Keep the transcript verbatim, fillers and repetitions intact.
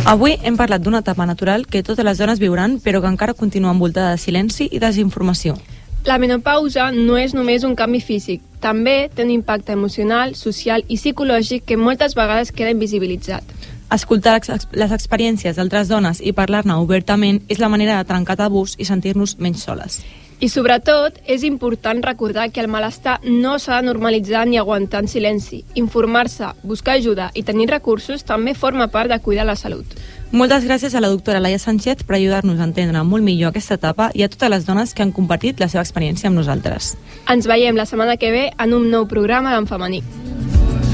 Avui hem parlat d'una etapa natural que totes les dones viuran, però que encara continua envoltada de silenci i desinformació. La menopausa no és només un canvi físic, també té un impacte emocional, social i psicològic que moltes vegades queda invisibilitzat. Escoltar les experiències d'altres dones i parlar-ne obertament és la manera de trencar tabús i sentir-nos menys soles. I sobretot, és important recordar que el malestar no s'ha de normalitzar ni aguantar en silenci. Informar-se, buscar ajuda i tenir recursos també forma part de cuidar la salut. Moltes gràcies a la doctora Laia Sánchez per ajudar-nos a entendre molt millor aquesta etapa i a totes les dones que han compartit la seva experiència amb nosaltres. Ens veiem la setmana que ve en un nou programa d'en femení.